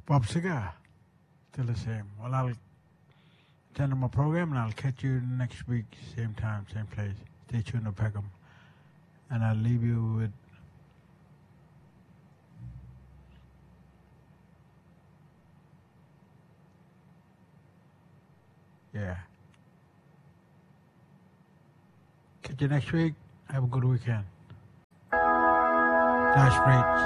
Bob Seger, still the same. Well, I'll turn on my program and I'll catch you next week, same time, same place. Stay tuned to Peckham. And I'll leave you with Catch you next week. Have a good weekend. Nice breaks.